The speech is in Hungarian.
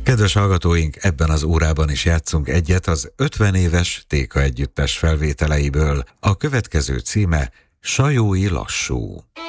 Kedves hallgatóink, ebben az órában is játszunk egyet az 50 éves Téka együttes felvételeiből. A következő címe Sajói lassú.